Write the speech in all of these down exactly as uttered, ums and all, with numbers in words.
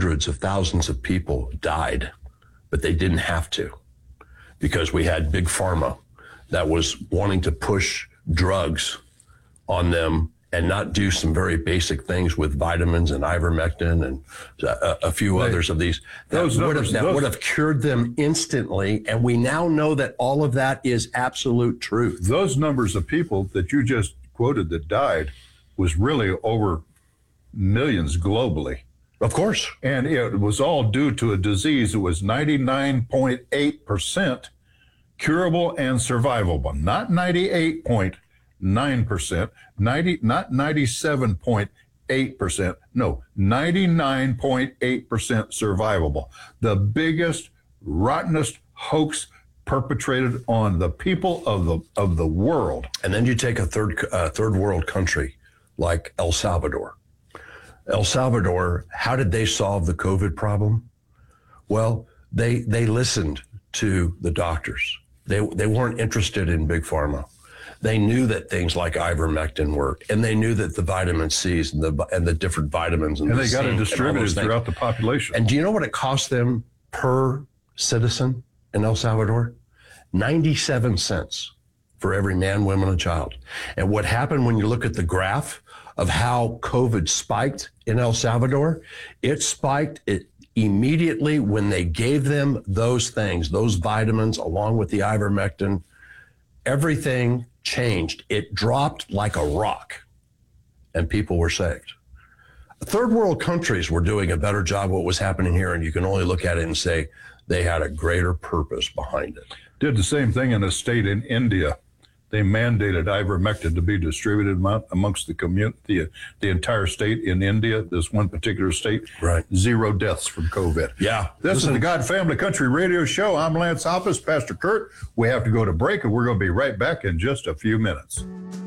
hundreds of thousands of people died, but they didn't have to, because we had Big Pharma that was wanting to push drugs on them and not do some very basic things with vitamins and ivermectin and a, a few right. others of these that, those would, numbers, have, that those, would have cured them instantly. And we now know that all of that is absolute truth. Those numbers of people that you just quoted that died was really over millions globally. Of course. And it was all due to a disease that was ninety-nine point eight percent curable and survivable, not ninety-eight point nine percent, ninety, not ninety-seven point eight percent, no, ninety-nine point eight percent survivable. The biggest, rottenest hoax perpetrated on the people of the of the world. And then you take a third uh, third world country like El Salvador. El Salvador, how did they solve the COVID problem? Well, they they listened to the doctors. They they weren't interested in Big Pharma. They knew that things like ivermectin worked, and they knew that the vitamin C's and the and the different vitamins and, and the they got it distributed throughout the population. And do you know what it cost them per citizen in El Salvador? ninety-seven cents for every man, woman, and child. And what happened when you look at the graph of how COVID spiked in El Salvador, it spiked it immediately when they gave them those things, those vitamins, along with the ivermectin. Everything changed. It dropped like a rock, and people were saved. Third world countries were doing a better job of what was happening here, and you can only look at it and say they had a greater purpose behind it. Did the same thing in a state in India. They mandated ivermectin to be distributed amongst the community, the, the entire state in India, this one particular state. Right. Zero deaths from COVID. Yeah. This Listen. is the God Family Country Radio Show. I'm Lance Hoppus, Pastor Kurt. We have to go to break, and we're going to be right back in just a few minutes.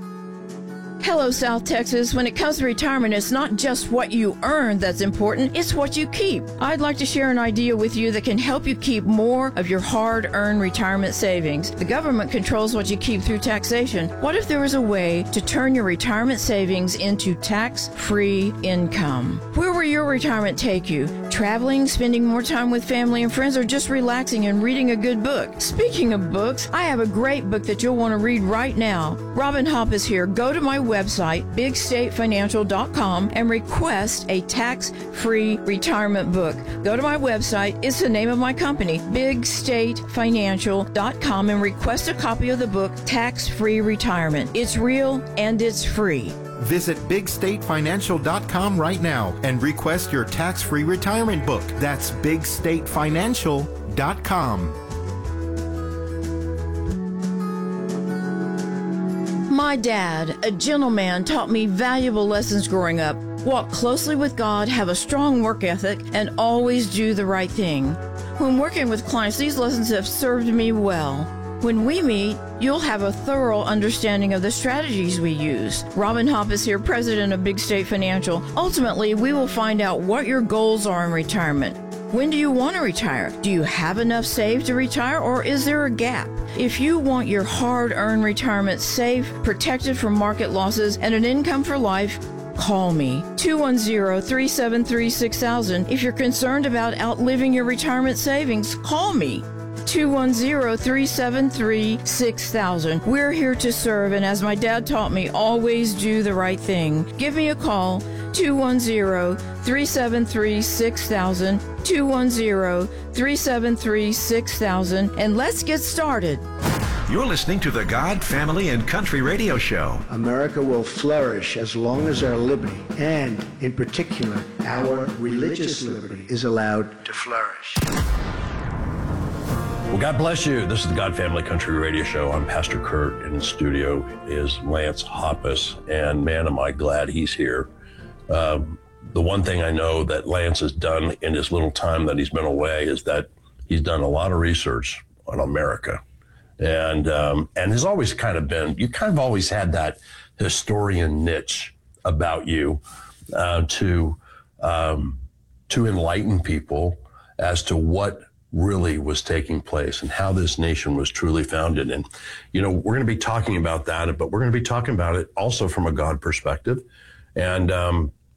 Hello, South Texas. When it comes to retirement, it's not just what you earn that's important, it's what you keep. I'd like to share an idea with you that can help you keep more of your hard-earned retirement savings. The government controls what you keep through taxation. What if there was a way to turn your retirement savings into tax-free income? Where will your retirement take you? Traveling, spending more time with family and friends, or just relaxing and reading a good book? Speaking of books, I have a great book that you'll want to read right now. Robin Hoppus here. Go to my website. website, big state financial dot com, and request a tax-free retirement book. Go to my website, it's the name of my company, big state financial dot com, and request a copy of the book, Tax-Free Retirement. It's real and it's free. Visit big state financial dot com right now and request your tax-free retirement book. That's big state financial dot com. My dad, a gentleman, taught me valuable lessons growing up. Walk closely with God, have a strong work ethic, and always do the right thing. When working with clients, these lessons have served me well. When we meet, you'll have a thorough understanding of the strategies we use. Robin Hoppus here, president of Big State Financial. Ultimately, we will find out what your goals are in retirement. When do you want to retire? Do you have enough saved to retire, or is there a gap? If you want your hard-earned retirement safe, protected from market losses, and an income for life, call me, two one zero, three seven three, six thousand. If you're concerned about outliving your retirement savings, call me, two one zero, three seven three, six thousand. We're here to serve, and as my dad taught me, always do the right thing. Give me a call, two one zero, three seven three, six thousand, two one zero, three seven three, six thousand, and let's get started. You're listening to the God, Family, and Country Radio Show. America will flourish as long as our liberty, and in particular, our religious liberty, is allowed to flourish. Well, God bless you. This is the God Family Country Radio Show. I'm Pastor Kurt, and in the studio is Lance Hoppus, and man, am I glad he's here. Um, the one thing I know that Lance has done in his little time that he's been away is that he's done a lot of research on America. And um, and has always kind of been, you kind of always had that historian niche about you uh, to um, to enlighten people as to what really was taking place and how this nation was truly founded. And, you know, we're going to be talking about that, but we're going to be talking about it also from a God perspective. And um,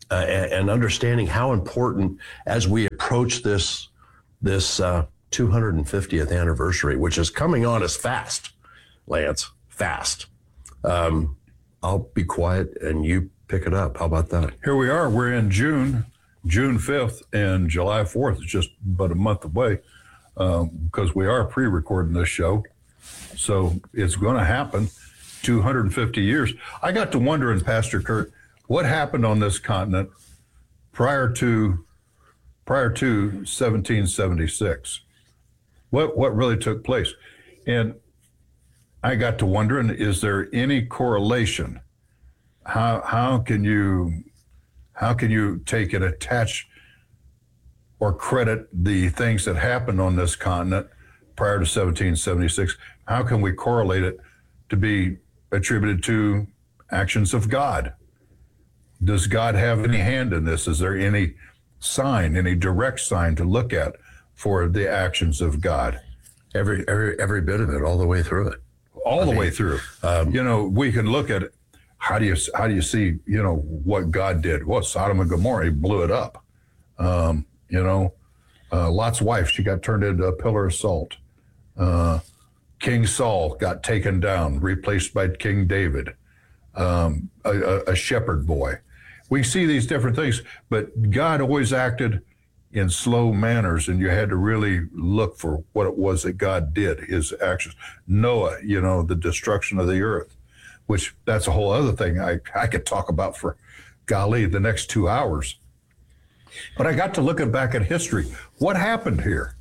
uh, and, and understanding how important as we approach this this uh, two hundred fiftieth anniversary, which is coming on us fast, Lance, fast. Um, I'll be quiet and you pick it up. How about that? Here we are. We're in June, June fifth, and July fourth is just about a month away um, because we are pre-recording this show. So it's going to happen. two hundred fifty years. I got to wondering, Pastor Kurt, what happened on this continent prior to prior to seventeen seventy-six? What what really took place? And I got to wondering, is there any correlation? How how can you how can you take and attach or credit the things that happened on this continent prior to seventeen seventy-six? How can we correlate it to be attributed to actions of God? Does God have any hand in this? Is there any sign, any direct sign to look at for the actions of God? Every every every bit of it, all the way through it. All I the mean, way through. Um, you know, we can look at it. How do you how do you see, you know, what God did? Well, Sodom and Gomorrah, he blew it up. Um, you know, uh, Lot's wife, she got turned into a pillar of salt. Uh, King Saul got taken down, replaced by King David, um, a, a shepherd boy. We see these different things, but God always acted in slow manners, and you had to really look for what it was that God did, his actions. Noah, you know, the destruction of the earth, which that's a whole other thing I, I could talk about for, golly, the next two hours. But I got to looking back at history. What happened here?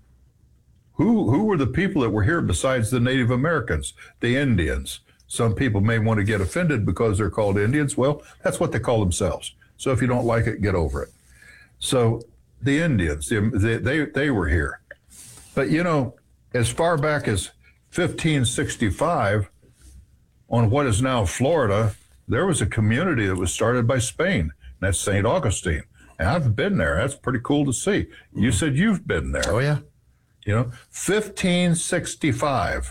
Who who were the people that were here besides the Native Americans, the Indians? Some people may want to get offended because they're called Indians. Well, that's what they call themselves. So if you don't like it, get over it. So the Indians, they they, they were here. But, you know, as far back as fifteen sixty-five, on what is now Florida, there was a community that was started by Spain. And that's Saint Augustine. And I've been there. That's pretty cool to see. You said you've been there. Oh, yeah. You know, fifteen sixty-five.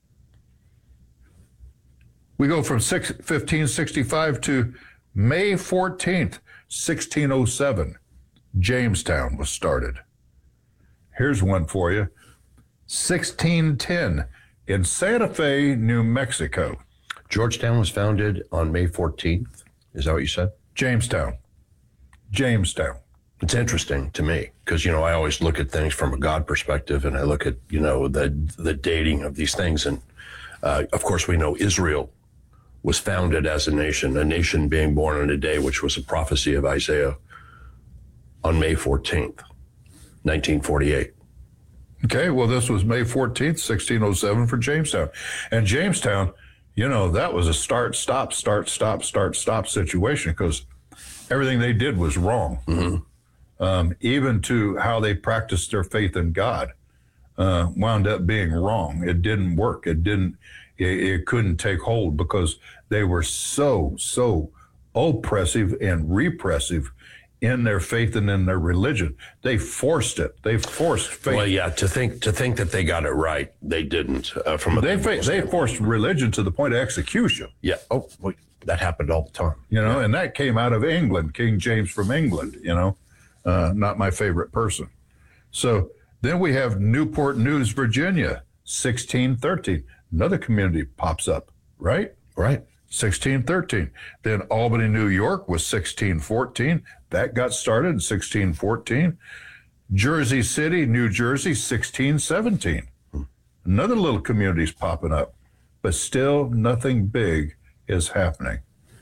We go from six, fifteen sixty-five to May fourteenth, sixteen oh seven. Jamestown was started. Here's one for you. sixteen ten in Santa Fe, New Mexico. Georgetown was founded on May fourteenth. Is that what you said? Jamestown. Jamestown. It's interesting to me because, you know, I always look at things from a God perspective, and I look at, you know, the the dating of these things. And uh, of course, we know Israel was founded as a nation, a nation being born on a day, which was a prophecy of Isaiah, on May fourteenth, nineteen forty-eight. Okay, well, this was May fourteenth, sixteen oh seven for Jamestown. And Jamestown, you know, that was a start, stop, start, stop, start, stop situation because everything they did was wrong. Mm-hmm. Um, even to how they practiced their faith in God uh, wound up being wrong. It didn't work. It didn't, it, it couldn't take hold because they were so, so oppressive and repressive in their faith and in their religion. They forced it. They forced faith. Well, yeah, to think to think that they got it right, they didn't. Uh, from a they fa- they forced religion to the point of execution. Yeah. Oh, well, that happened all the time. You know, yeah. And that came out of England, King James from England, you know. Uh, not my favorite person. So then we have Newport News, Virginia, sixteen thirteen. Another community pops up, right? Right. sixteen thirteen. Then Albany, New York was sixteen fourteen. That got started in sixteen fourteen. Jersey City, New Jersey, sixteen seventeen. Hmm. Another little community's popping up, but still nothing big is happening.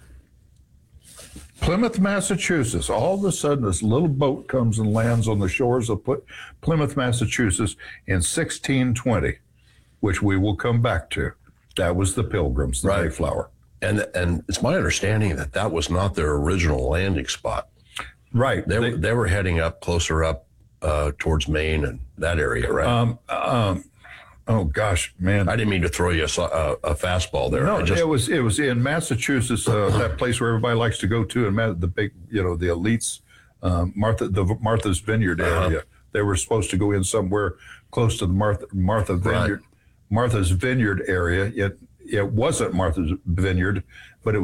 Plymouth, Massachusetts, all of a sudden this little boat comes and lands on the shores of Plymouth, Massachusetts in sixteen twenty, which we will come back to. That was the Pilgrims, the right. Mayflower. And and it's my understanding that that was not their original landing spot. Right. They, they, they were heading up, closer up uh, towards Maine and that area, right? Um, um, oh, gosh, man. I didn't mean to throw you a, a, a fastball there. No, just... it was it was in Massachusetts, uh, that place where everybody likes to go to, and the big, you know, the elites, um, Martha, the Martha's Vineyard area. Uh-huh. They were supposed to go in somewhere close to the Martha, Martha Vineyard, right. Martha's Vineyard area. It it wasn't Martha's Vineyard, but it was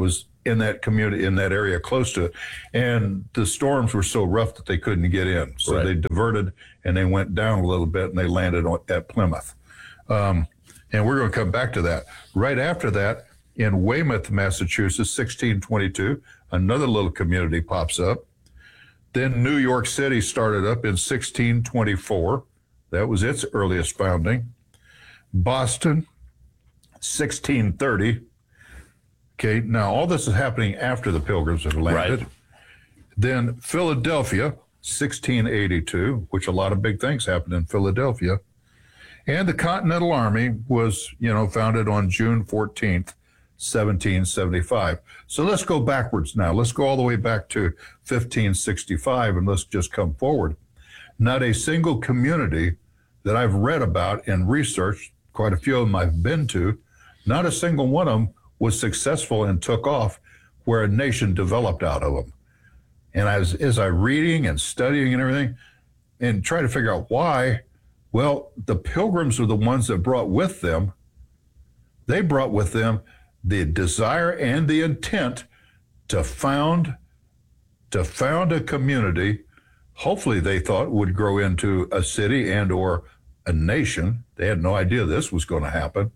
in that community, in that area close to it. And the storms were so rough that they couldn't get in. So Right. they diverted and they went down a little bit and they landed on, at Plymouth. Um, and we're going to come back to that. Right after that, in Weymouth, Massachusetts, sixteen twenty-two, another little community pops up. Then New York City started up in sixteen twenty-four. That was its earliest founding. Boston, sixteen thirty. Okay, now all this is happening after the Pilgrims have landed. Right. Then Philadelphia, sixteen eighty-two, which a lot of big things happened in Philadelphia. And the Continental Army was, you know, founded on June fourteenth, seventeen seventy-five. So let's go backwards now. Let's go all the way back to fifteen sixty-five and let's just come forward. Not a single community that I've read about and researched, quite a few of them I've been to, not a single one of them was successful and took off where a nation developed out of them. And as, as I'm reading and studying and everything and trying to figure out why, well, the Pilgrims are the ones that brought with them, they brought with them the desire and the intent to found, to found a community, hopefully they thought would grow into a city and or a nation. They had no idea this was going to happen.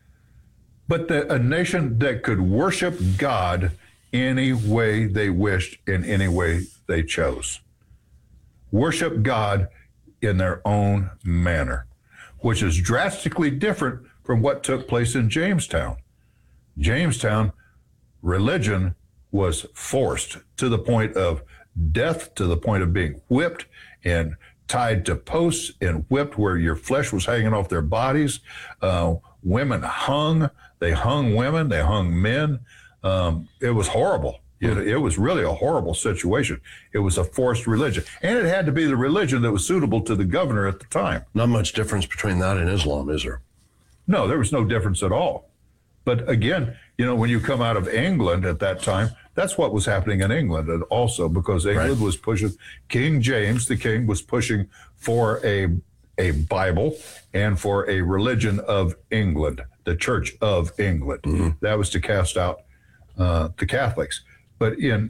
But the, a nation that could worship God any way they wished, in any way they chose. Worship God in their own manner, which is drastically different from what took place in Jamestown. Jamestown, religion was forced to the point of death, to the point of being whipped and tied to posts and whipped where your flesh was hanging off their bodies. Uh, women hung. They hung women. They hung men. Um, it was horrible. It, it was really a horrible situation. It was a forced religion. And it had to be the religion that was suitable to the governor at the time. Not much difference between that and Islam, is there? No, there was no difference at all. But again, you know, when you come out of England at that time, that's what was happening in England and also because England Right. was pushing, King James, the king, was pushing for a, a Bible and for a religion of England, the Church of England. Mm-hmm. That was to cast out uh, the Catholics. But in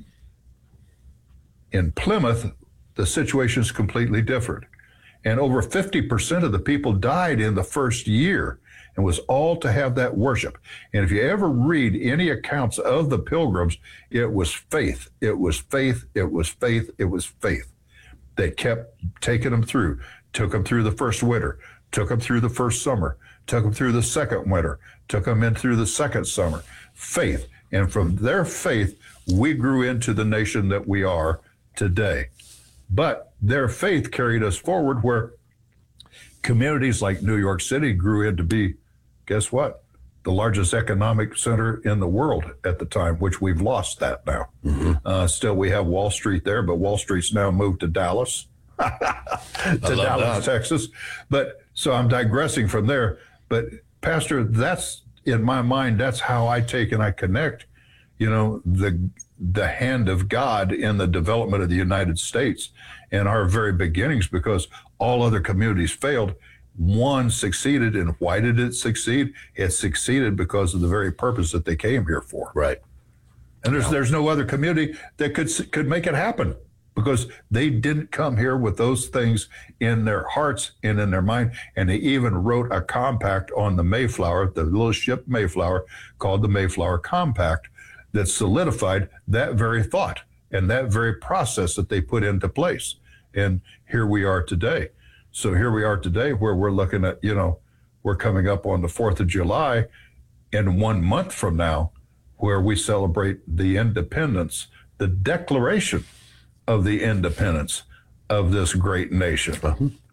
in Plymouth, the situation is completely different. And over fifty percent of the people died in the first year and was all to have that worship. And if you ever read any accounts of the Pilgrims, it was faith. It was faith. It was faith. It was faith that kept taking them through, took them through the first winter, took them through the first summer, took them through the second winter, took them in through the second summer. Faith. And from their faith, we grew into the nation that we are today. But their faith carried us forward where communities like New York City grew into be, guess what? The largest economic center in the world at the time, which we've lost that now. Mm-hmm. Uh, still, we have Wall Street there, but Wall Street's now moved to Dallas, to Dallas, that. Texas. But so I'm digressing from there. But Pastor, that's in my mind, that's how I take and I connect, you know, the the hand of God in the development of the United States and our very beginnings, because all other communities failed. One succeeded, and why did it succeed? It succeeded because of the very purpose that they came here for. Right. And there's there's no other community that could could make it happen because they didn't come here with those things in their hearts and in their mind. And they even wrote a compact on the Mayflower, the little ship Mayflower, called the Mayflower Compact, that solidified that very thought and that very process that they put into place. And here we are today. So here we are today where we're looking at, you know, we're coming up on the fourth of July in one month from now, where we celebrate the independence, the declaration of the independence of this great nation. Uh-huh.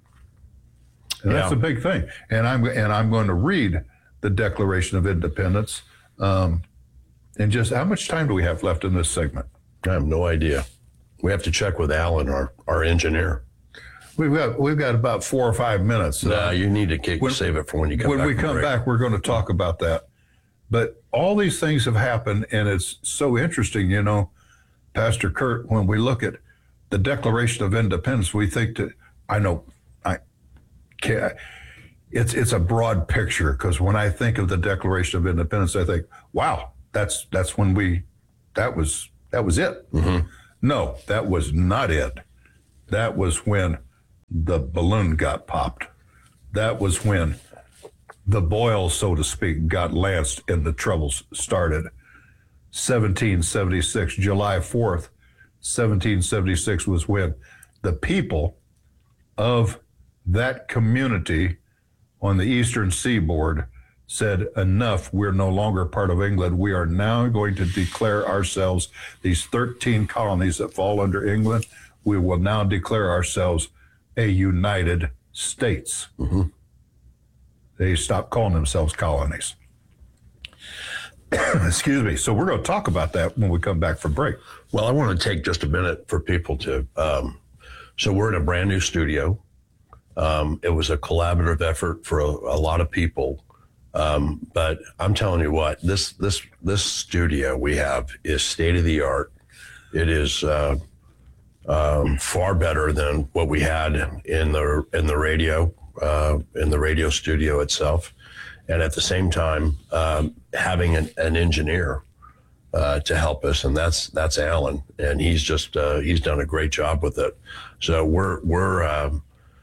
And that's Yeah. a big thing. And I'm and I'm going to read the Declaration of Independence. Um, and just how much time do we have left in this segment? I have no idea. We have to check with Alan, our, our engineer. We've got we've got about four or five minutes. Nah, you need to kick, when- save it for when you come when back. we from come break. back, we're going to talk about that. But all these things have happened, and it's so interesting, you know, Pastor Kurt, when we look at the Declaration of Independence, we think that, I know, I can't, it's it's a broad picture, because when I think of the Declaration of Independence, I think, wow, that's that's when we that was that was it. Mm-hmm. No, that was not it. That was when the balloon got popped. That was when the boil, so to speak, got lanced and the troubles started. seventeen seventy-six, July fourth, seventeen seventy-six was when the people of that community on the eastern seaboard said, enough, we're no longer part of England. We are now going to declare ourselves, these thirteen colonies that fall under England, we will now declare ourselves a United States. Mm-hmm. They stopped calling themselves colonies. Excuse me. So we're going to talk about that when we come back from break. Well, I want to take just a minute for people to, um, so we're in a brand new studio. Um, it was a collaborative effort for a, a lot of people. Um, but I'm telling you what, this, this, this studio we have is state of the art. It is, uh, um, far better than what we had in the, in the radio, uh, in the radio studio itself. And at the same time, um, having an, an engineer, uh, to help us. And that's, that's Alan. And he's just, uh, he's done a great job with it. So we're, we're, um,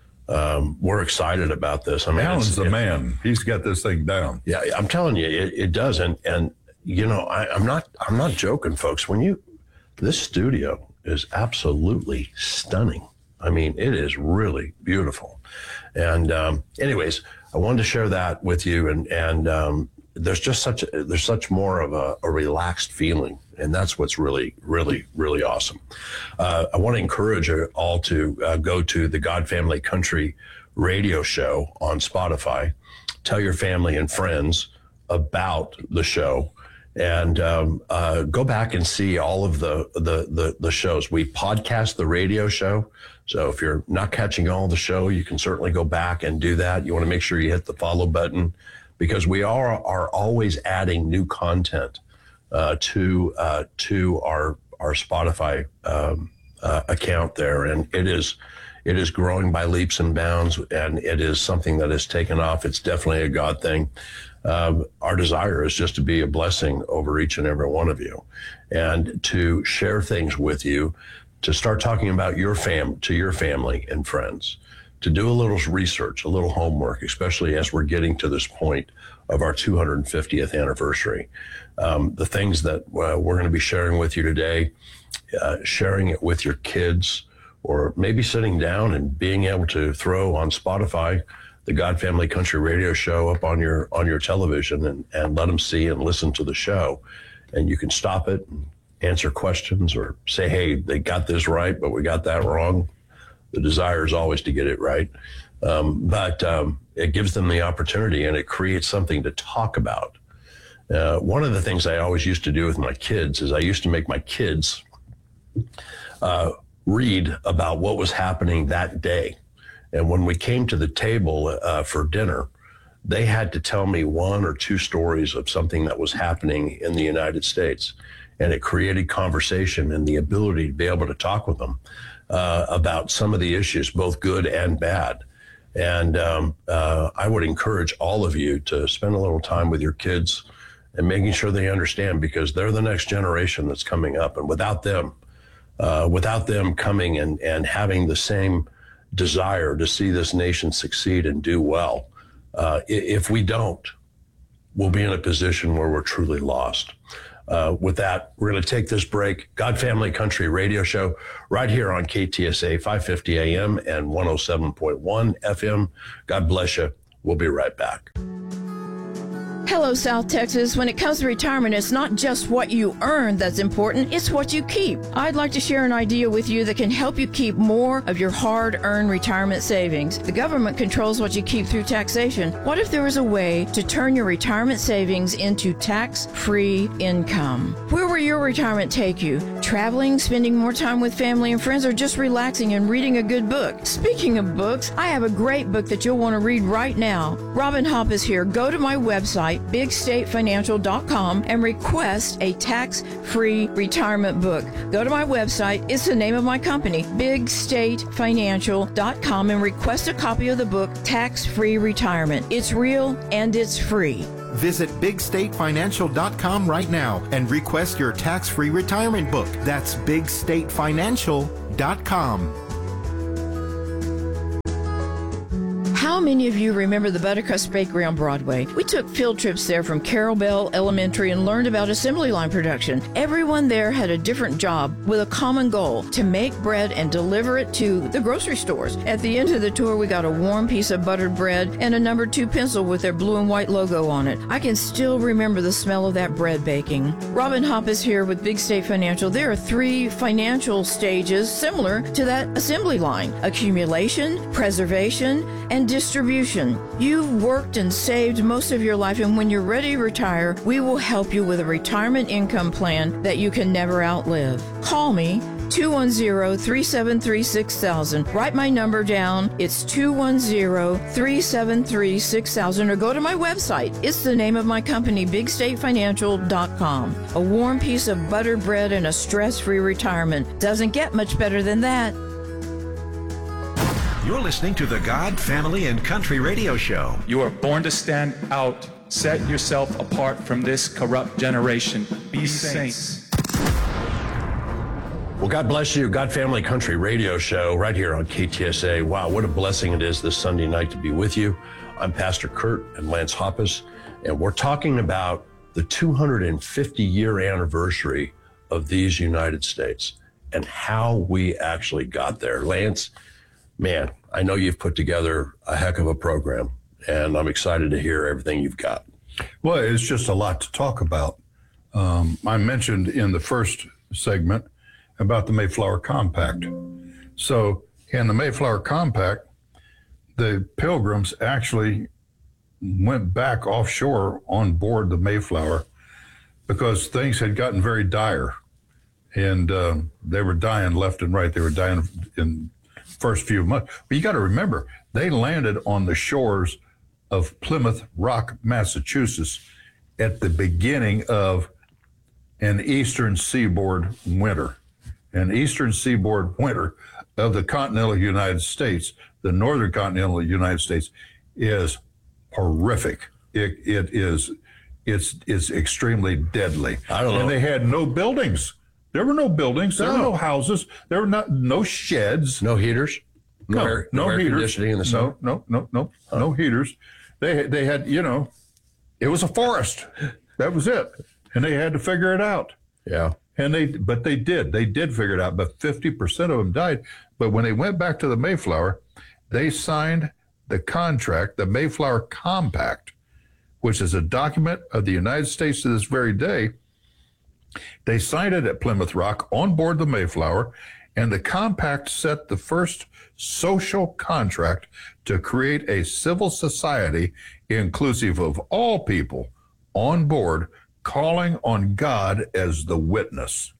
Um, we're excited about this. I mean, Alan's the it, man. He's got this thing down. Yeah, I'm telling you, it, it does. And, and you know, I, I'm not, I'm not joking, folks. When you, this studio is absolutely stunning. I mean, it is really beautiful. And um, anyways, I wanted to share that with you. And, and um, there's just such, a, there's such more of a, a relaxed feeling. And that's what's really, really, really awesome. Uh, I want to encourage you all to uh, go to the God Family Country radio show on Spotify. Tell your family and friends about the show, and um, uh, go back and see all of the, the, the, the shows. We podcast the radio show. So if you're not catching all the show, you can certainly go back and do that. You want to make sure you hit the follow button, because we are, are always adding new content Uh, to uh, to our our Spotify um, uh, account there, and it is it is growing by leaps and bounds, and it is something that has taken off. It's definitely a God thing. Um, our desire is just to be a blessing over each and every one of you, and to share things with you, to start talking about your fam to your family and friends, to do a little research, a little homework, especially as we're getting to this point of our two hundred fiftieth anniversary. Um, the things that uh, we're going to be sharing with you today, uh, sharing it with your kids, or maybe sitting down and being able to throw on Spotify the God Family Country radio show up on your on your television, and, and let them see and listen to the show. And you can stop it and answer questions, or say, hey, they got this right, but we got that wrong. The desire is always to get it right. Um, but um, it gives them the opportunity, and it creates something to talk about. Uh, one of the things I always used to do with my kids is I used to make my kids uh, read about what was happening that day. And when we came to the table uh, for dinner, they had to tell me one or two stories of something that was happening in the United States. And it created conversation and the ability to be able to talk with them uh, about some of the issues, both good and bad. And um, uh, I would encourage all of you to spend a little time with your kids and making sure they understand, because they're the next generation that's coming up. And without them, uh, without them coming and, and having the same desire to see this nation succeed and do well, uh, if we don't, we'll be in a position where we're truly lost. Uh, with that, we're going to take this break. God Family Country radio show right here on K T S A five fifty A M and one oh seven point one F M. God bless you. We'll be right back. Hello, South Texas. When it comes to retirement, it's not just what you earn that's important, it's what you keep. I'd like to share an idea with you that can help you keep more of your hard-earned retirement savings. The government controls what you keep through taxation. What if there was a way to turn your retirement savings into tax-free income? Where will your retirement take you? Traveling, spending more time with family and friends, or just relaxing and reading a good book? Speaking of books, I have a great book that you'll want to read right now. Robin Hopp is here. Go to my website, big state financial dot com and request a tax-free retirement book. Go to my website. It's the name of my company, big state financial dot com, and request a copy of the book, Tax-Free Retirement. It's real and it's free. Visit big state financial dot com right now and request your tax-free retirement book. That's big state financial dot com. How many of you remember the Buttercrust Bakery on Broadway? We took field trips there from Carroll Bell Elementary and learned about assembly line production. Everyone there had a different job with a common goal, to make bread and deliver it to the grocery stores. At the end of the tour, we got a warm piece of buttered bread and a number two pencil with their blue and white logo on it. I can still remember the smell of that bread baking. Robin Hopp is here with Big State Financial. There are three financial stages similar to that assembly line: accumulation, preservation, and distribution. You've worked and saved most of your life, and when you're ready to retire, we will help you with a retirement income plan that you can never outlive. Call me, two one zero, three seven three, six thousand. Write my number down. It's two one zero, three seven three, six thousand, or go to my website. It's the name of my company, big state financial dot com. A warm piece of buttered bread and a stress-free retirement. Doesn't get much better than that. You're listening to the God, Family, and Country Radio Show. You are born to stand out. Set yourself apart from this corrupt generation. Be saints. Well, God bless you. God, Family, Country Radio Show right here on K T S A. Wow, what a blessing it is this Sunday night to be with you. I'm Pastor Kurt and Lance Hoppus, and we're talking about the two hundred fifty year anniversary of these United States and how we actually got there. Lance, man, I know you've put together a heck of a program, and I'm excited to hear everything you've got. Well, it's just a lot to talk about. Um, I mentioned in the first segment about the Mayflower Compact. So in the Mayflower Compact, the Pilgrims actually went back offshore on board the Mayflower because things had gotten very dire, and uh, they were dying left and right. They were dying in first few months. But you got to remember, they landed on the shores of Plymouth Rock, Massachusetts at the beginning of an eastern seaboard winter. An eastern seaboard winter of the continental United States, the northern continental United States, is horrific. It, it is, it's, it's extremely deadly. I don't know. And they had no buildings. There were no buildings. There No. were no houses. There were not no sheds. No heaters? No, air, no, air heaters. conditioning in the summer? No, no, no, no, huh. no heaters. They they had, you know, it was a forest. That was it, and they had to figure it out. Yeah. And they, but they did. They did figure it out. But fifty percent of them died. But when they went back to the Mayflower, they signed the contract, the Mayflower Compact, which is a document of the United States to this very day. They signed it at Plymouth Rock on board the Mayflower, and the compact set the first social contract to create a civil society inclusive of all people on board, calling on God as the witness.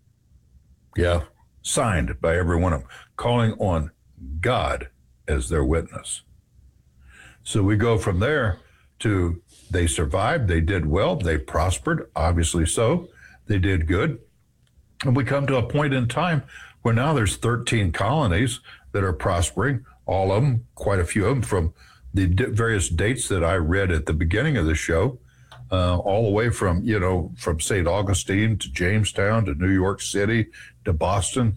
Yeah. Signed by every one of them, calling on God as their witness. So we go from there to they survived, they did well, they prospered, obviously so. They did good. And we come to a point in time where now there's thirteen colonies that are prospering, all of them, quite a few of them from the d- various dates that I read at the beginning of the show, uh, all the way from, you know, from Saint Augustine to Jamestown to New York City to Boston.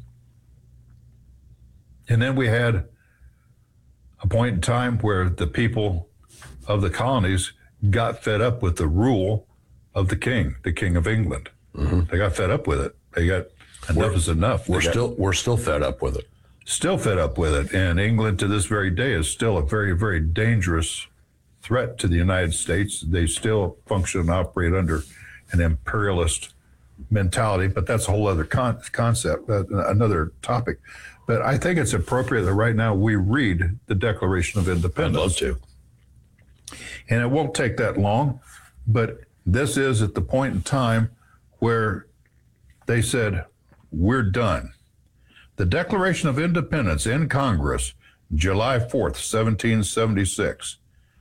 And then we had a point in time where the people of the colonies got fed up with the rule of the king, the King of England. Mm-hmm. They got fed up with it. They got enough We're, is enough. We're They got, still we're still fed up with it. Still fed up with it. And England to this very day is still a very, very dangerous threat to the United States. They still function and operate under an imperialist mentality, but that's a whole other con- concept, uh, another topic. But I think it's appropriate that right now we read the Declaration of Independence. I'd love to. And it won't take that long, but this is at the point in time where they said, we're done. The Declaration of Independence in Congress, July fourth, seventeen seventy-six.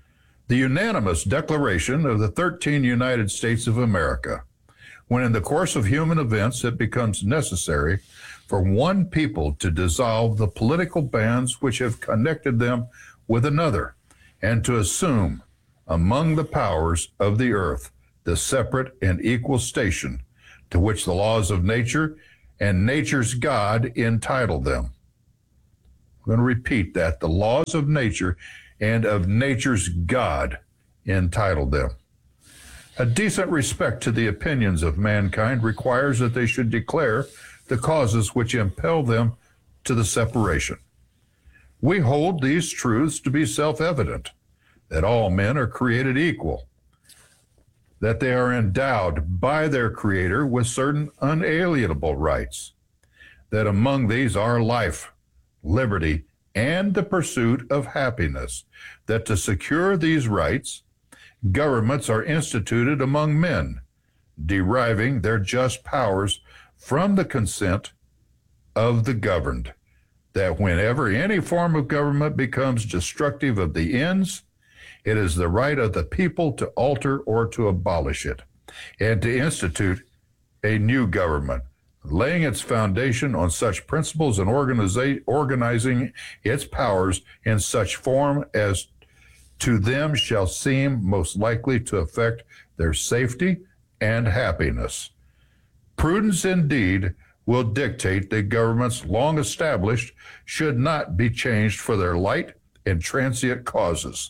The unanimous declaration of the thirteen United States of America, when in the course of human events it becomes necessary for one people to dissolve the political bands which have connected them with another, and to assume among the powers of the earth the separate and equal station to which the laws of nature and nature's God entitle them. I'm going to repeat that. The laws of nature and of nature's God entitled them. A decent respect to the opinions of mankind requires that they should declare the causes which impel them to the separation. We hold these truths to be self-evident, that all men are created equal, that they are endowed by their Creator with certain unalienable rights, that among these are life, liberty, and the pursuit of happiness, that to secure these rights, governments are instituted among men, deriving their just powers from the consent of the governed, that whenever any form of government becomes destructive of the ends, it is the right of the people to alter or to abolish it, and to institute a new government, laying its foundation on such principles and organiza- organizing its powers in such form as to them shall seem most likely to affect their safety and happiness. Prudence indeed will dictate that governments long established should not be changed for their light and transient causes.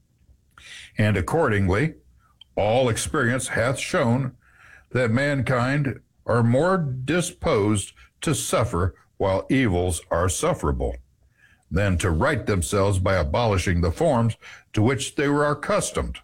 And accordingly, all experience hath shown that mankind are more disposed to suffer while evils are sufferable, than to right themselves by abolishing the forms to which they were accustomed.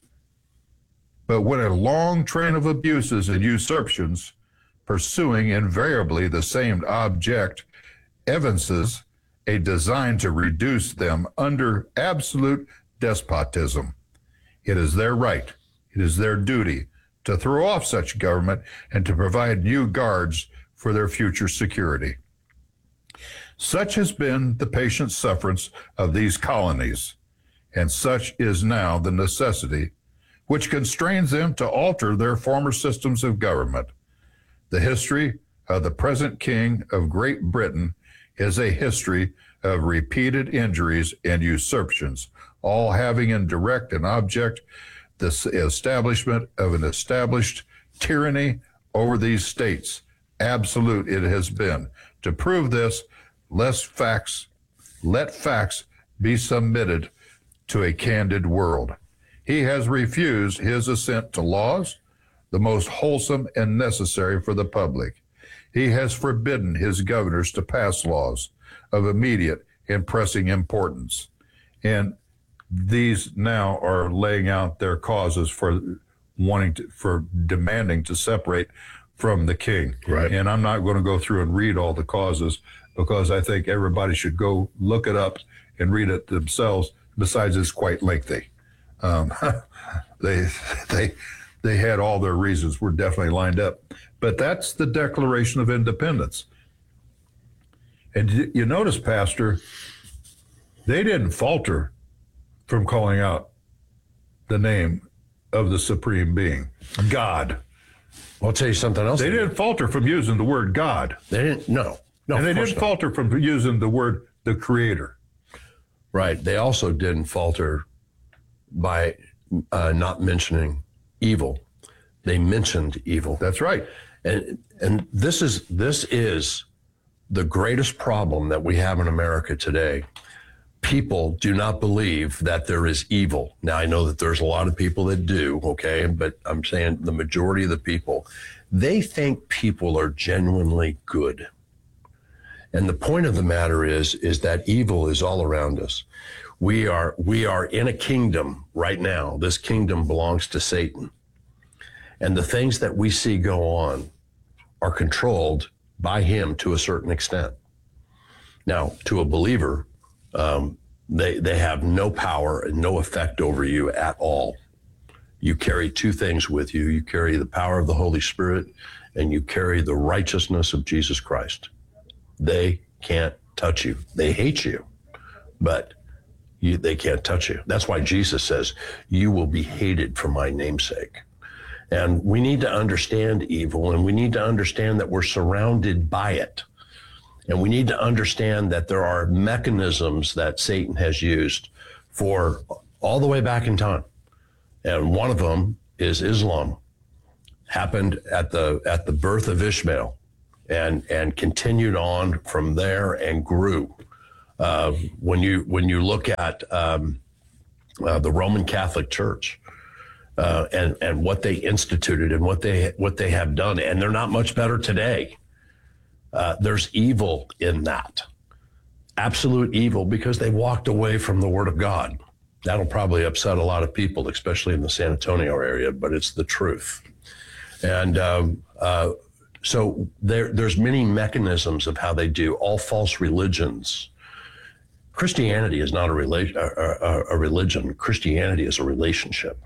But when a long train of abuses and usurpations, pursuing invariably the same object, evinces a design to reduce them under absolute despotism, it is their right, it is their duty to throw off such government and to provide new guards for their future security. Such has been the patient sufferance of these colonies, and such is now the necessity which constrains them to alter their former systems of government. The history of the present King of Great Britain is a history of repeated injuries and usurpations, all having in direct and object the establishment of an established tyranny over these states. Absolute it has been. To prove this, less facts, let facts be submitted to a candid world. He has refused his assent to laws, the most wholesome and necessary for the public. He has forbidden his governors to pass laws of immediate and pressing importance. And these now are laying out their causes for wanting to, for demanding to separate from the king. Right. And I'm not going to go through and read all the causes, because I think everybody should go look it up and read it themselves. Besides, it's quite lengthy. Um, they, they, they had all their reasons were definitely lined up. But that's the Declaration of Independence. And you notice, Pastor, they didn't falter from calling out the name of the Supreme Being, God. I'll tell you something else. They didn't falter from using the word God. They didn't, no. No, and they of course didn't not. falter from using the word the Creator. Right. They also didn't falter by uh, not mentioning evil. They mentioned evil. That's right. And and this is this is the greatest problem that we have in America today. People do not believe that there is evil. Now, I know that there's a lot of people that do, okay, but I'm saying the majority of the people, they think people are genuinely good. And the point of the matter is, is that evil is all around us. We are we are in a kingdom right now. This kingdom belongs to Satan. And the things that we see go on are controlled by him to a certain extent. Now, to a believer, um, they they have no power and no effect over you at all. You carry two things with you. You carry the power of the Holy Spirit, and you carry the righteousness of Jesus Christ. They can't touch you. They hate you, but you, they can't touch you. That's why Jesus says, you will be hated for my namesake. And we need to understand evil, and we need to understand that we're surrounded by it. And we need to understand that there are mechanisms that Satan has used for all the way back in time. And one of them is Islam. Happened at the at the birth of Ishmael, and and continued on from there and grew. Uh, when you when you look at um, uh, the Roman Catholic Church uh, and and what they instituted and what they what they have done, and they're not much better today. Uh, there's evil in that, absolute evil, because they walked away from the Word of God. That'll probably upset a lot of people, especially in the San Antonio area, but it's the truth. And um, uh, so there, there's many mechanisms of how they do. All false religions. Christianity is not a, rela- a, a, a religion. Christianity is a relationship.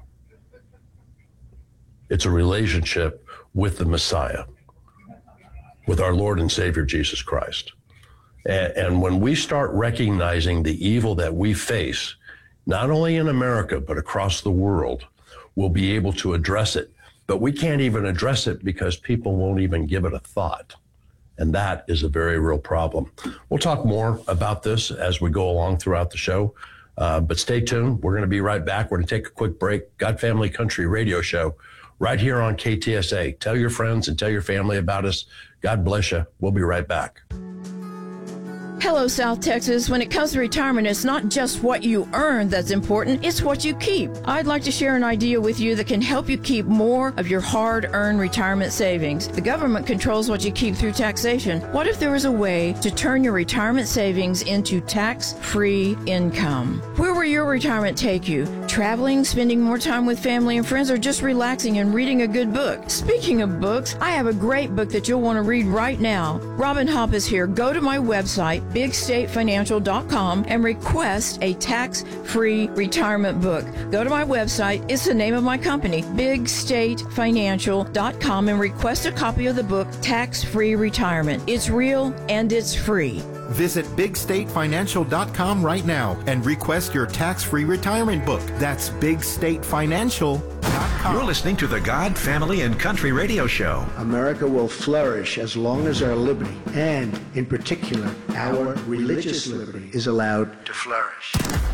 It's a relationship with the Messiah, with our Lord and Savior, Jesus Christ. And, and when we start recognizing the evil that we face, not only in America, but across the world, we'll be able to address it. But we can't even address it because people won't even give it a thought. And that is a very real problem. We'll talk more about this as we go along throughout the show. Uh, but stay tuned. We're going to be right back. We're going to take a quick break. God Family Country Radio Show right here on K T S A. Tell your friends and tell your family about us. God bless you. We'll be right back. Hello, South Texas. When it comes to retirement, it's not just what you earn that's important, it's what you keep. I'd like to share an idea with you that can help you keep more of your hard-earned retirement savings. The government controls what you keep through taxation. What if there was a way to turn your retirement savings into tax-free income? Where will your retirement take you? Traveling, spending more time with family and friends, or just relaxing and reading a good book? Speaking of books, I have a great book that you'll want to read right now. Robin Hopp is here. Go to my website, big state financial dot com, and request a tax-free retirement book. Go to my website. It's the name of my company, big state financial dot com, and request a copy of the book, Tax-Free Retirement. It's real and it's free. Visit big state financial dot com right now and request your tax-free retirement book. That's big state financial dot com. You're listening to the God, Family, and Country Radio Show. America will flourish as long as our liberty, and in particular, our religious liberty, is allowed to flourish.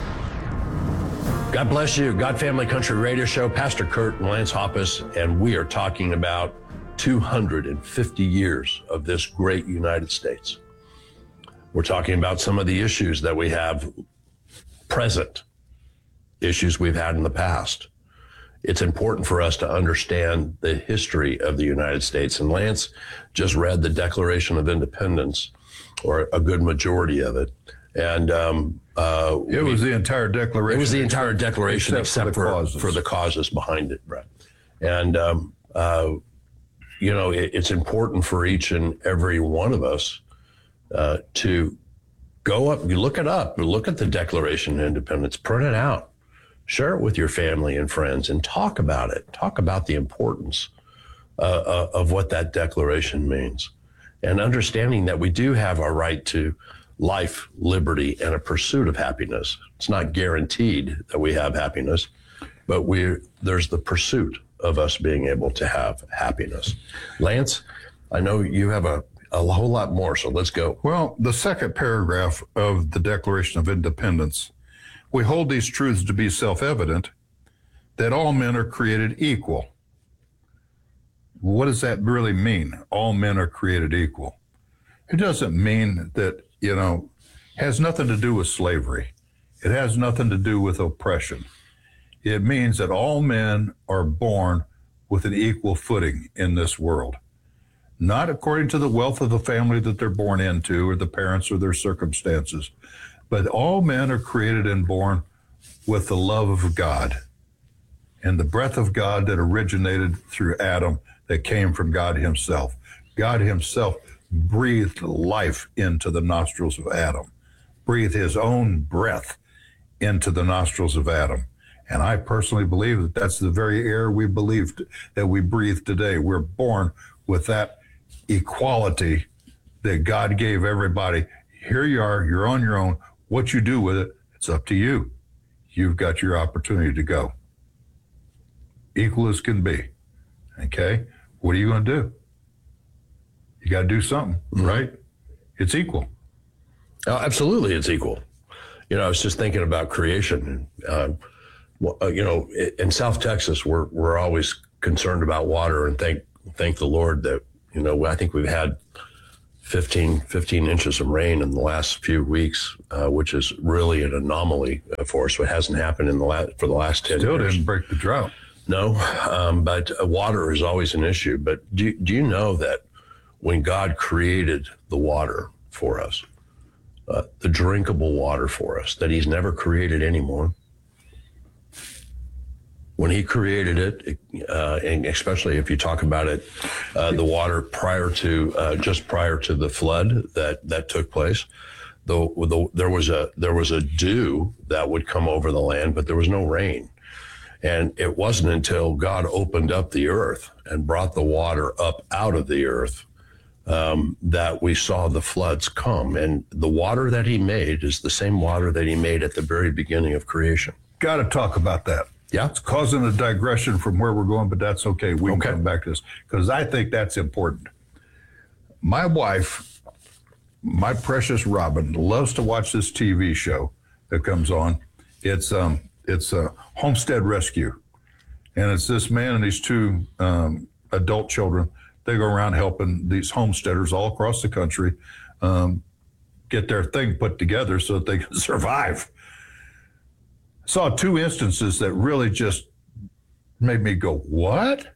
God bless you. God Family Country Radio Show. Pastor Kurt and Lance Hoppus, and we are talking about two hundred fifty years of this great United States. We're talking about some of the issues that we have present, issues we've had in the past. It's important for us to understand the history of the United States. And Lance just read the Declaration of Independence, or a good majority of it. And um, uh, It was the entire declaration. It was the entire declaration except except, for the for, causes. for the causes behind it, Brett. And, um, uh, you know, it, it's important for each and every one of us uh, to go up, you look it up, look at the Declaration of Independence, print it out, share it with your family and friends, and talk about it. Talk about the importance uh, uh, of what that declaration means. And understanding that we do have our right to life, liberty, and a pursuit of happiness. It's not guaranteed that we have happiness, but we there's the pursuit of us being able to have happiness. Lance, I know you have a, a whole lot more, so let's go. Well, the second paragraph of the Declaration of Independence, we hold these truths to be self-evident, that all men are created equal. What does that really mean? All men are created equal. It doesn't mean that, you know, has nothing to do with slavery. It has nothing to do with oppression. It means that all men are born with an equal footing in this world, not according to the wealth of the family that they're born into or the parents or their circumstances, but all men are created and born with the love of God and the breath of God that originated through Adam, that came from God himself. God himself breathed life into the nostrils of Adam, breathed his own breath into the nostrils of Adam. And I personally believe that that's the very air we believed that we breathe today. We're born with that equality that God gave everybody. Here you are, you're on your own. What you do with it, it's up to you. you've got your opportunity to go. Equal as can be. Okay? What are you going to do? You got to do something, mm-hmm. right? It's equal. Oh, absolutely, it's equal. You know, I was just thinking about creation. Uh, well, uh, you know, in South Texas, we're we're always concerned about water, and thank thank the Lord that, you know, I think we've had fifteen, fifteen inches of rain in the last few weeks, uh, which is really an anomaly for us. It hasn't happened in the last for the last ten Still years. Didn't break the drought. No, um, but uh, water is always an issue. But do do you know that when God created the water for us, uh, the drinkable water for us, that He's never created anymore? When He created it, uh, and especially if you talk about it, uh, the water prior to uh, just prior to the flood that that took place, the, the there was a there was a dew that would come over the land, but there was no rain. And it wasn't until God opened up the earth and brought the water up out of the earth um, that we saw the floods come. And the water that He made is the same water that He made at the very beginning of creation. Got to talk about that. Yeah. It's causing a digression from where we're going, but that's okay. We can Okay. come back to this because I think that's important. My wife, my precious Robin, loves to watch this T V show that comes on. It's um, it's a Homestead Rescue, and it's this man and these two um, adult children. They go around helping these homesteaders all across the country um, get their thing put together so that they can survive. Saw two instances that really just made me go, what?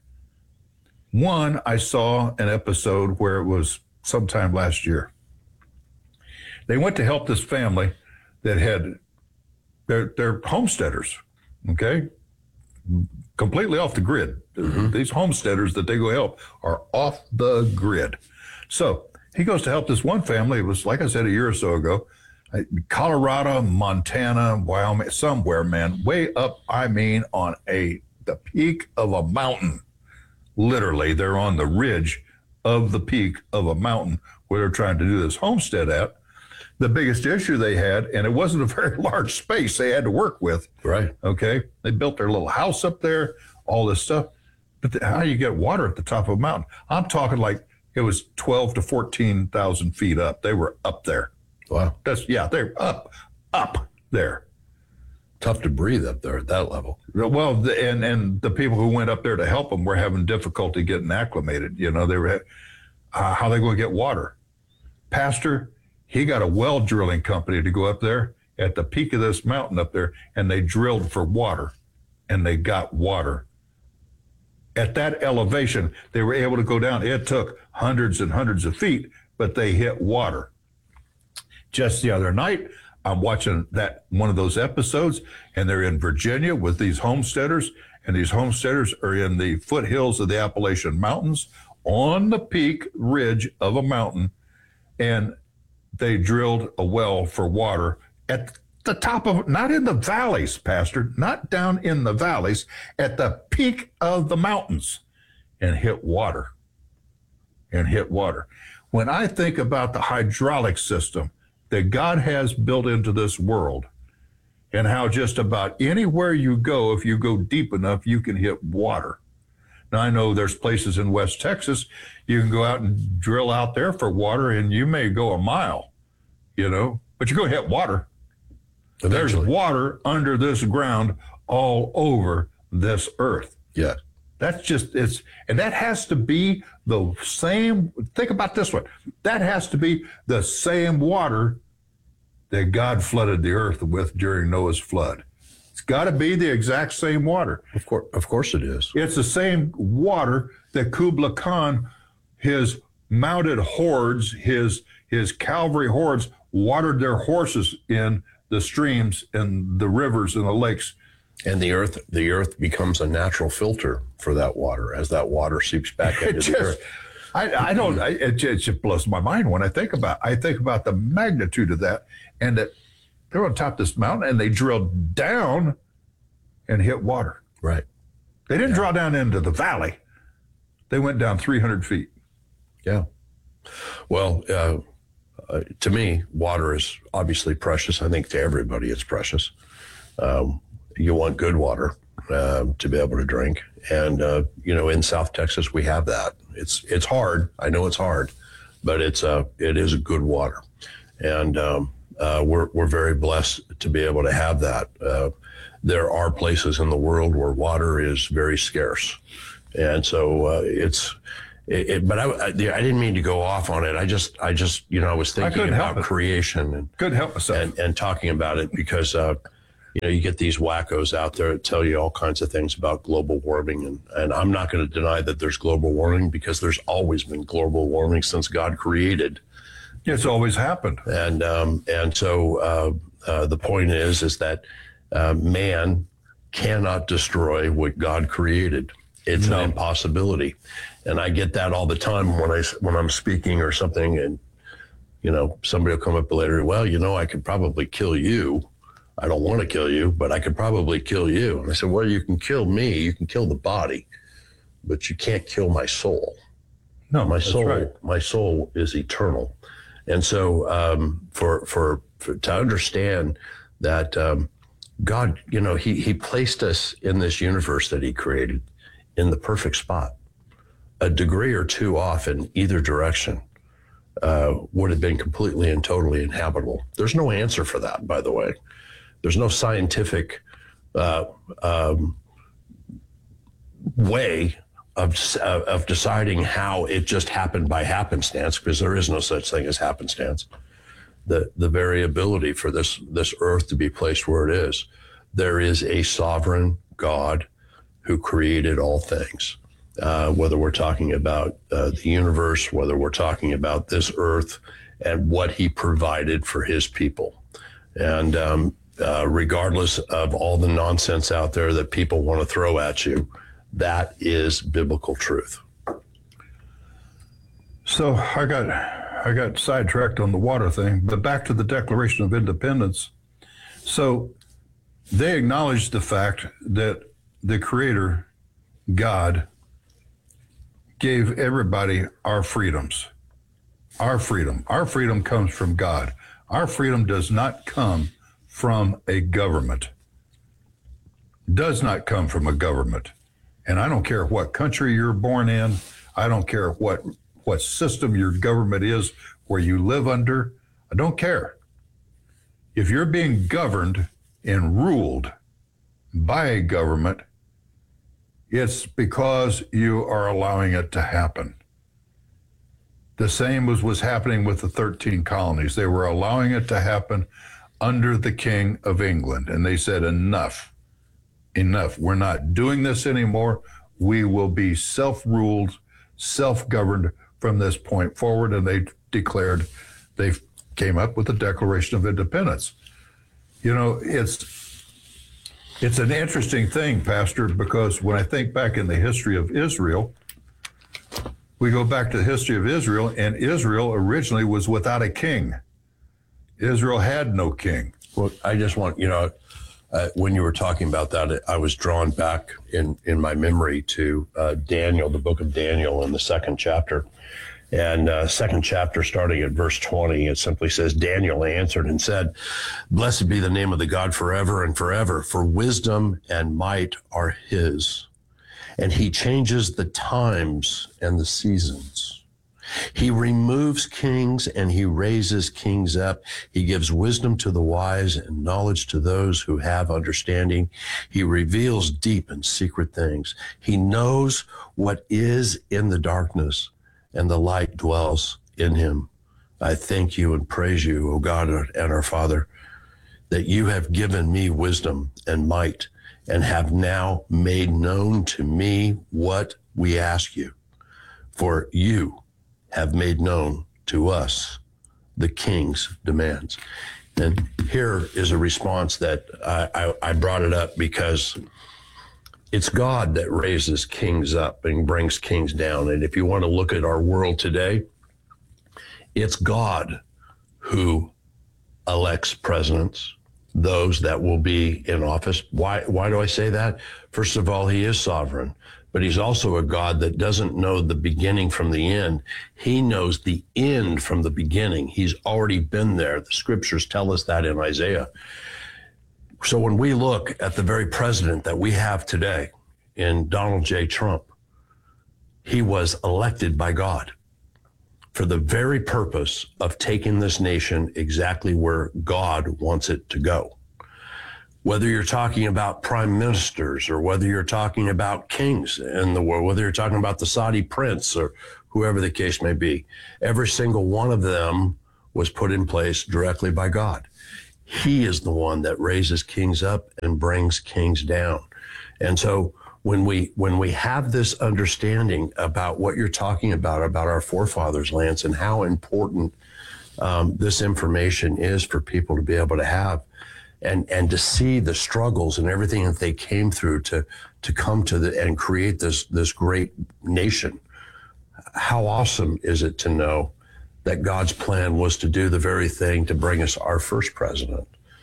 One, I saw an episode where it was sometime last year. They went to help this family that had, they're, they're homesteaders, okay? Completely off the grid. Mm-hmm. These homesteaders that they go help are off the grid. So he goes to help this one family. It was, like I said, a year or so ago. Colorado, Montana, Wyoming, somewhere, man, way up, I mean, on a the peak of a mountain. Literally, they're on the ridge of the peak of a mountain where they're trying to do this homestead at. The biggest issue they had, and it wasn't a very large space they had to work with. Right. Okay. They built their little house up there, all this stuff. But the, how do you get water at the top of a mountain? I'm talking like it was twelve to fourteen thousand feet up. They were up there. Wow. That's, yeah, they're up, up there. Tough to breathe up there at that level. Well, the, and and the people who went up there to help them were having difficulty getting acclimated. You know, they were, uh, how are they going to get water? Pastor, he got a well drilling company to go up there at the peak of this mountain up there, and they drilled for water, and they got water. At that elevation, they were able to go down. It took hundreds and hundreds of feet, but they hit water. Just the other night, I'm watching that one of those episodes, and they're in Virginia with these homesteaders, and these homesteaders are in the foothills of the Appalachian Mountains on the peak ridge of a mountain, and they drilled a well for water at the top of, not in the valleys, Pastor, not down in the valleys, at the peak of the mountains, and hit water, and hit water. When I think about the hydraulic system that God has built into this world, and how just about anywhere you go, if you go deep enough, you can hit water. Now, I know there's places in West Texas, you can go out and drill out there for water, and you may go a mile, you know, but you're going to hit water. Eventually. There's water under this ground all over this earth. Yeah. That's just, it's, and that has to be the same, think about this one. That has to be the same water that God flooded the earth with during Noah's flood. It's got to be the exact same water. Of course, of course it is. It's the same water that Kublai Khan, his mounted hordes, his, his cavalry hordes, watered their horses in the streams and the rivers and the lakes. And the earth, the earth becomes a natural filter for that water as that water seeps back into Just, the earth. I, I don't. I, it, just, it just blows my mind when I think about. I think about the magnitude of that, and that they're on top of this mountain, and they drilled down and hit water. Right. They didn't yeah. draw down into the valley. They went down three hundred feet. Yeah. Well, uh, uh, to me, water is obviously precious. I think to everybody it's precious. Um, you want good water uh, to be able to drink. And, uh, you know, in South Texas, we have that. It's it's hard. I know it's hard, but it's uh, it is good water. And um, uh, we're, we're very blessed to be able to have that. Uh, there are places in the world where water is very scarce. And so uh, it's, it, it, but I, I, I didn't mean to go off on it. I just, I just, you know, I was thinking couldn't help about it. creation and, Couldn't help myself. and, and talking about it because, uh, you know, you get these wackos out there that tell you all kinds of things about global warming. And, and I'm not going to deny that there's global warming because there's always been global warming since God created. It's always happened. And, um, and so uh, uh, the point is, is that uh, man cannot destroy what God created. It's No. an impossibility. And I get that all the time when I, when I'm speaking or something and, you know, somebody will come up later, well, you know, I could probably kill you. I don't want to kill you, but I could probably kill you. And I said, well, you can kill me. You can kill the body, but you can't kill my soul. No, My that's soul, right. my soul is eternal. And so um, for, for, for, to understand that um, God, you know, he, he placed us in this universe that he created in the perfect spot. A degree or two off in either direction uh, would have been completely and totally inhabitable. There's no answer for that, by the way. There's no scientific uh, um, way of, uh, of deciding how it just happened by happenstance, because there is no such thing as happenstance. The, the variability for this, this earth to be placed where it is, there is a sovereign God who created all things. Uh, whether we're talking about uh, the universe, whether we're talking about this earth and what he provided for his people. And um, uh, regardless of all the nonsense out there that people want to throw at you, that is biblical truth. So I got I got sidetracked on the water thing, but back to the Declaration of Independence. So they acknowledged the fact that the Creator, God, gave everybody our freedoms. Our freedom. Our freedom comes from God. Our freedom does not come from a government. Does not come from a government. And I don't care what country you're born in. I don't care what what system your government is, where you live under. I don't care. If you're being governed and ruled by a government, it's because you are allowing it to happen. The same was, was happening with the thirteen colonies. They were allowing it to happen under the King of England. And they said, enough, enough. We're not doing this anymore. We will be self-ruled, self-governed from this point forward. And they declared, they came up with the Declaration of Independence. You know, it's It's an interesting thing, Pastor, because when I think back in the history of Israel, we go back to the history of Israel, and Israel originally was without a king. Israel had no king. Well, I just want, you know, uh, when you were talking about that, I was drawn back in, in my memory to uh, Daniel, the book of Daniel in the second chapter. And uh, second chapter, starting at verse twenty, it simply says, Daniel answered and said, blessed be the name of the God forever and forever, for wisdom and might are his. And he changes the times and the seasons. He removes kings and he raises kings up. He gives wisdom to the wise and knowledge to those who have understanding. He reveals deep and secret things. He knows what is in the darkness, and the light dwells in him. I thank you and praise you, O God and our Father, that you have given me wisdom and might and have now made known to me what we ask you. For you have made known to us the king's demands. And here is a response that I, I, I brought it up because it's God that raises kings up and brings kings down. And if you want to look at our world today, it's God who elects presidents, those that will be in office. Why, why do I say that? First of all, he is sovereign, but he's also a God that doesn't know the beginning from the end. He knows the end from the beginning. He's already been there. The scriptures tell us that in Isaiah. So when we look at the very president that we have today in Donald J. Trump, he was elected by God for the very purpose of taking this nation exactly where God wants it to go. Whether you're talking about prime ministers or whether you're talking about kings in the world, whether you're talking about the Saudi prince or whoever the case may be, every single one of them was put in place directly by God. He is the one that raises kings up and brings kings down. And so when we when we have this understanding about what you're talking about, about our forefathers' lands and how important um, this information is for people to be able to have, and and to see the struggles and everything that they came through to to come to the and create this this great nation, how awesome is it to know that God's plan was to do the very thing to bring us our first president,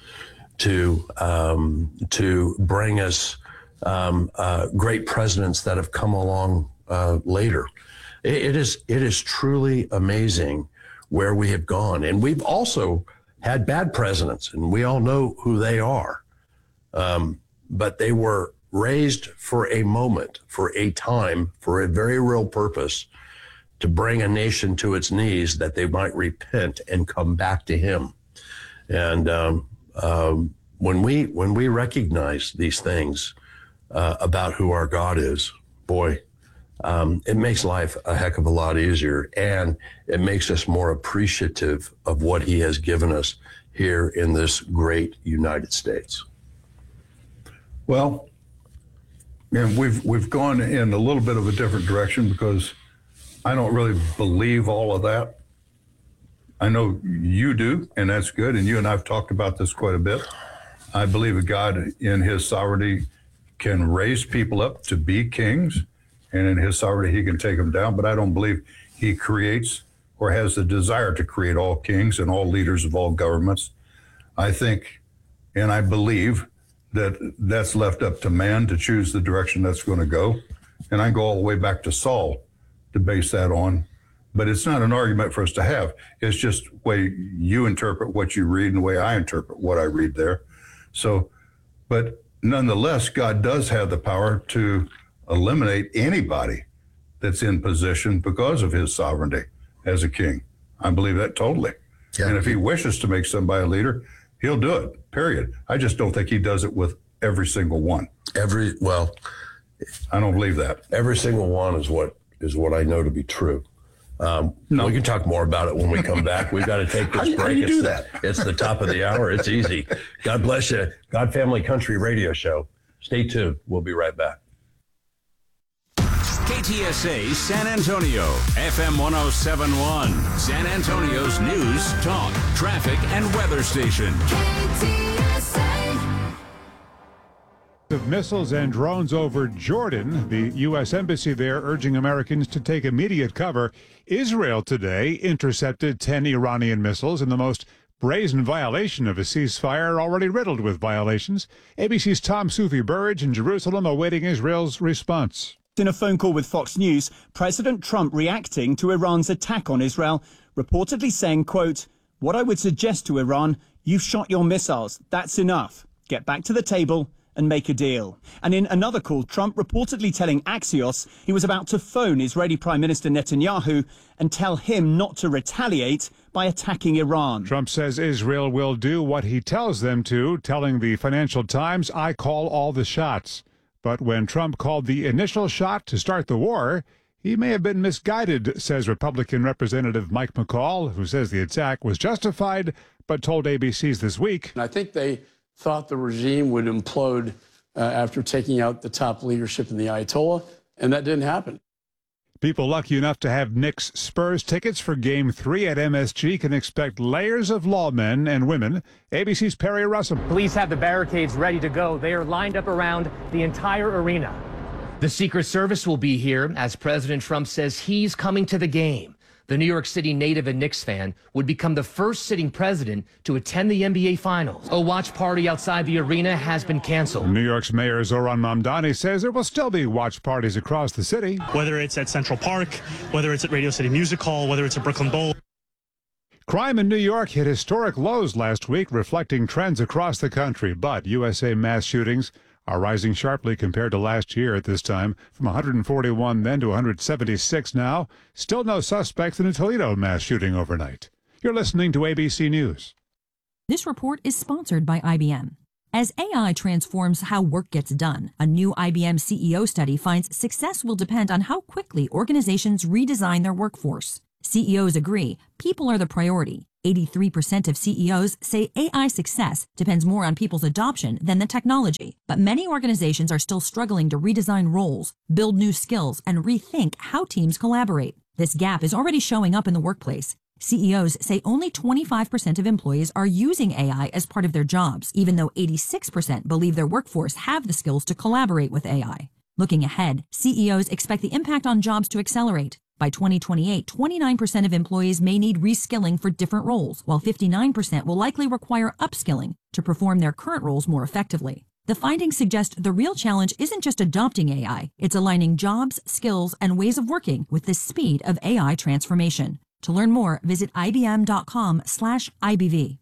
to um, to bring us um, uh, great presidents that have come along uh, later. It, it is it is truly amazing where we have gone, and we've also had bad presidents, and we all know who they are. Um, but they were raised for a moment, for a time, for a very real purpose, to bring a nation to its knees that they might repent and come back to him. And um, um, when we when we recognize these things uh, about who our God is, boy, um, it makes life a heck of a lot easier, and it makes us more appreciative of what he has given us here in this great United States. Well, and we've we've gone in a little bit of a different direction because I don't really believe all of that. I know you do, and that's good. And you and I have talked about this quite a bit. I believe that God, in his sovereignty, can raise people up to be kings, and in his sovereignty, he can take them down. But I don't believe he creates or has the desire to create all kings and all leaders of all governments. I think, and I believe, that that's left up to man to choose the direction that's going to go. And I go all the way back to Saul to base that on. But it's not an argument for us to have. It's just the way you interpret what you read and the way I interpret what I read there. So, but nonetheless, God does have the power to eliminate anybody that's in position because of his sovereignty as a king. I believe that totally. Yeah. And if he wishes to make somebody a leader, he'll do it, period. I just don't think he does it with every single one. Every, well, I don't believe that. Every single one is what is what I know to be true. Um, no. We can talk more about it when we come back. We've got to take this how break. How do you it's do the, that? It's the top of the hour. It's easy. God bless you. God Family Country Radio Show. Stay tuned. We'll be right back. K T S A San Antonio, F M one oh seven point one, San Antonio's news, talk, traffic, and weather station. K T S A. Of missiles and drones over Jordan, the U S Embassy there urging Americans to take immediate cover. Israel today intercepted ten Iranian missiles in the most brazen violation of a ceasefire already riddled with violations. A B C's Tom Sufi Burridge in Jerusalem awaiting Israel's response. In a phone call with Fox News, President Trump reacting to Iran's attack on Israel, reportedly saying, quote, "What I would suggest to Iran, you've shot your missiles. That's enough. Get back to the table and make a deal." And in another call, Trump reportedly telling Axios he was about to phone Israeli Prime Minister Netanyahu and tell him not to retaliate by attacking Iran. Trump says Israel will do what he tells them to, telling the Financial Times, "I call all the shots." But when Trump called the initial shot to start the war, he may have been misguided, says Republican Representative Mike McCall, who says the attack was justified, but told A B C's This Week. I think they thought the regime would implode uh, after taking out the top leadership in the Ayatollah, and that didn't happen. People lucky enough to have Knicks Spurs tickets for Game three at M S G can expect layers of lawmen and women. A B C's Perry Russell. Police have the barricades ready to go. They are lined up around the entire arena. The Secret Service will be here as President Trump says he's coming to the game. The New York City native and Knicks fan would become the first sitting president to attend the N B A Finals. A watch party outside the arena has been canceled. New York's Mayor Zoran Mamdani says there will still be watch parties across the city. Whether it's at Central Park, whether it's at Radio City Music Hall, whether it's at Brooklyn Bowl. Crime in New York hit historic lows last week, reflecting trends across the country. But U S A mass shootings are rising sharply compared to last year at this time, from one hundred forty-one then to one hundred seventy-six now. Still no suspects in a Toledo mass shooting overnight. You're listening to A B C News. This report is sponsored by I B M. As A I transforms how work gets done, a new I B M C E O study finds success will depend on how quickly organizations redesign their workforce. C E Os agree people are the priority. eighty-three percent of C E Os say A I success depends more on people's adoption than the technology. But many organizations are still struggling to redesign roles, build new skills, and rethink how teams collaborate. This gap is already showing up in the workplace. C E Os say only twenty-five percent of employees are using A I as part of their jobs, even though eighty-six percent believe their workforce have the skills to collaborate with A I. Looking ahead, C E Os expect the impact on jobs to accelerate. By twenty twenty-eight, twenty-nine percent of employees may need reskilling for different roles, while fifty-nine percent will likely require upskilling to perform their current roles more effectively. The findings suggest the real challenge isn't just adopting A I, it's aligning jobs, skills, and ways of working with the speed of A I transformation. To learn more, visit ibm.com slash IBV.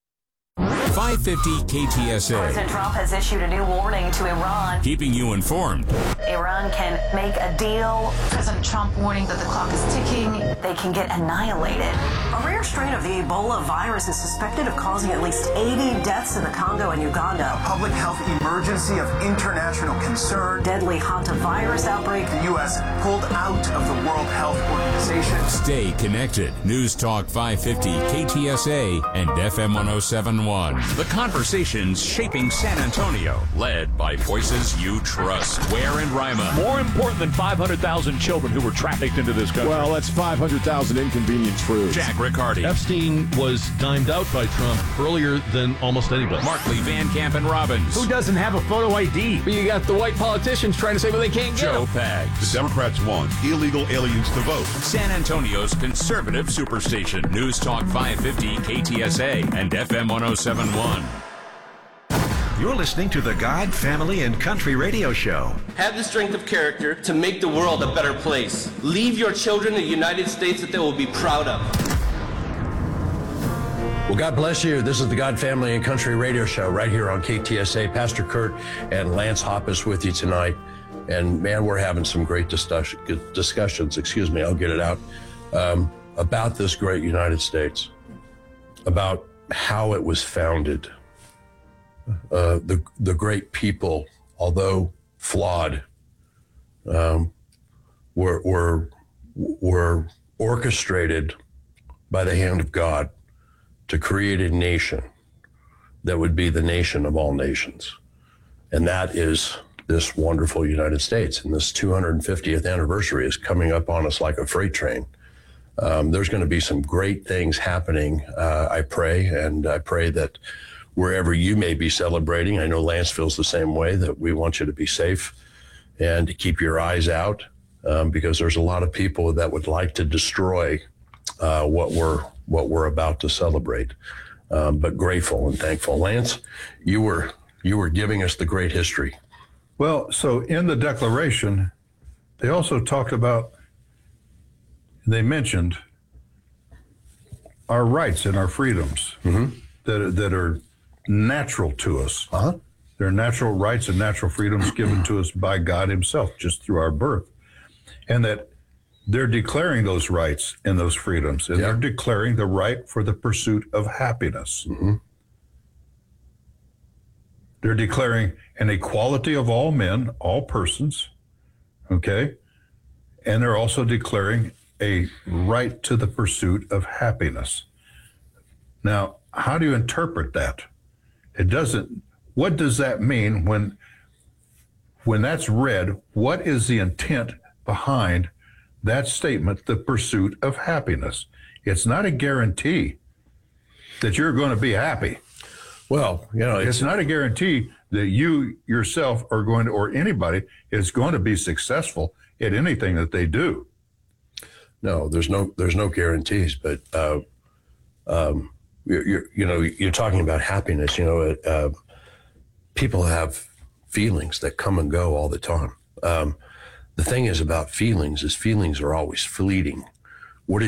five fifty K T S A. President Trump has issued a new warning to Iran. Keeping you informed. Iran can make a deal. President Trump warning that the clock is ticking. They can get annihilated. A rare strain of the Ebola virus is suspected of causing at least eighty deaths in the Congo and Uganda. A public health emergency of international concern. Deadly hantavirus outbreak. The U S pulled out of the World Health Organization. Stay connected. News Talk five fifty K T S A and F M one oh seven point one. The conversations shaping San Antonio, led by voices you trust. Ware and Rima. More important than five hundred thousand children who were trafficked into this country. Well, that's five hundred thousand inconvenient truths. Jack Riccardi. Epstein was dimed out by Trump earlier than almost anybody. Markley, Van Camp, and Robbins. Who doesn't have a photo I D? But you got the white politicians trying to say, well, they can't get Joe them. Pags. The Democrats want illegal aliens to vote. San Antonio's conservative superstation. News Talk five fifty K T S A and F M one oh seven point one. You're listening to the God, Family, and Country Radio Show. Have the strength of character to make the world a better place. Leave your children a United States that they will be proud of. Well, God bless you. This is the God, Family, and Country Radio Show right here on K T S A. Pastor Kurt and Lance Hoppus with you tonight. And man, we're having some great discuss- discussions, excuse me, I'll get it out, um, about this great United States, about how it was founded. Uh, the the great people, although flawed, um, were were were orchestrated by the hand of God to create a nation that would be the nation of all nations, and that is this wonderful United States. And this two hundred fiftieth anniversary is coming up on us like a freight train. Um, there's going to be some great things happening. Uh, I pray, and I pray that wherever you may be celebrating, I know Lance feels the same way, that we want you to be safe and to keep your eyes out, um, because there's a lot of people that would like to destroy uh, what we're what we're about to celebrate. Um, but grateful and thankful. Lance, you were you were giving us the great history. Well, so in the Declaration, they also talked about, they mentioned our rights and our freedoms mm-hmm. that that are natural to us. Uh-huh. They're natural rights and natural freedoms given to us by God himself just through our birth. And that they're declaring those rights and those freedoms, and yeah. they're declaring the right for the pursuit of happiness. Mm-hmm. They're declaring an equality of all men, all persons, okay? And they're also declaring a right to the pursuit of happiness. Now, how do you interpret that? It doesn't, what does that mean when, when that's read? What is the intent behind that statement, the pursuit of happiness? It's not a guarantee that you're going to be happy. Well, you know, it's, it's not a guarantee that you yourself are going to, or anybody is going to be successful at anything that they do. No, there's no, there's no guarantees, but, uh, um, you're, you're, you know, you're talking about happiness, you know, uh, people have feelings that come and go all the time. Um, the thing is about feelings is feelings are always fleeting.